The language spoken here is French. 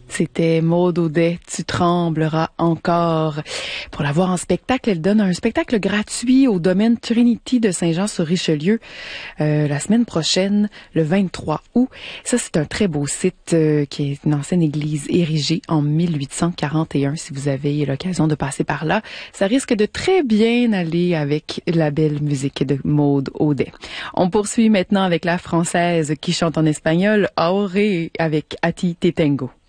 C'était Maude Audet, Tu trembleras encore. Pour la voir en spectacle, elle donne un spectacle gratuit au domaine Trinity de Saint-Jean-sur-Richelieu la semaine prochaine, le 23 août. Ça, c'est un très beau site qui est une ancienne église érigée en 1841. Si vous avez l'occasion de passer par là, ça risque de très bien aller avec la belle musique de Maude Audet. On poursuit maintenant avec la française qui chante en espagnol, Auré avec A ti te tengo.